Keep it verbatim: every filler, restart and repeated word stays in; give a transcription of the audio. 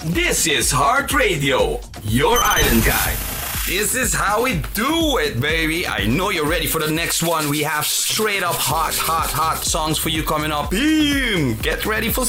This is Heart Radio, your island guide. This is how we do it, baby. I know you're ready for the next one. We have straight up hot, hot, hot songs for you coming up. Boom! Get ready for